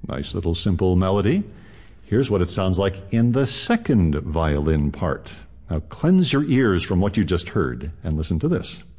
Nice little simple melody. Here's what it sounds like in the second violin part. Now cleanse your ears from what you just heard and listen to this.